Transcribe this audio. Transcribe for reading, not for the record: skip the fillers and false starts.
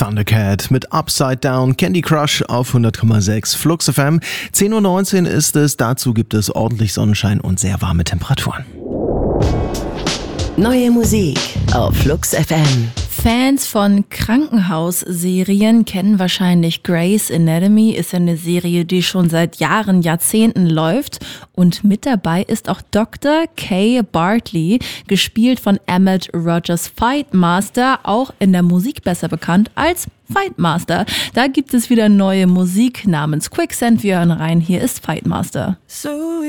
Thundercat mit Upside Down, Candy Crush auf 100,6 Flux FM. 10:19 Uhr ist es, dazu gibt es ordentlich Sonnenschein und sehr warme Temperaturen. Neue Musik auf Flux FM. Fans von Krankenhausserien kennen wahrscheinlich Grey's Anatomy, ist ja eine Serie, die schon seit Jahren, Jahrzehnten läuft. Und mit dabei ist auch Dr. Kay Bartley, gespielt von Emmett Rogers Fightmaster, auch in der Musik besser bekannt als Fightmaster. Da gibt es wieder neue Musik namens Quicksand. Wir hören rein, hier ist Fightmaster.